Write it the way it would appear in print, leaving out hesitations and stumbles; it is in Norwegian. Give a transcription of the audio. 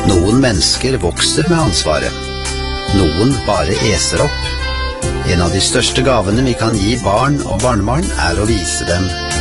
Noen mennesker vokser med ansvaret. Noen bare eser opp. En av de største gavene vi kan gi barn og barnebarn er å vise dem